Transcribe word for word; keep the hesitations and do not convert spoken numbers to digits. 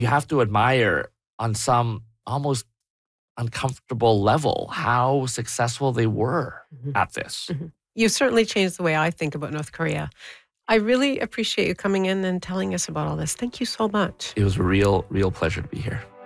You have to admire on some almost uncomfortable level how successful they were Mhm. at this. Mhm. You've certainly changed the way I think about North Korea. I really appreciate you coming in and telling us about all this. Thank you so much. It was a real, real pleasure to be here.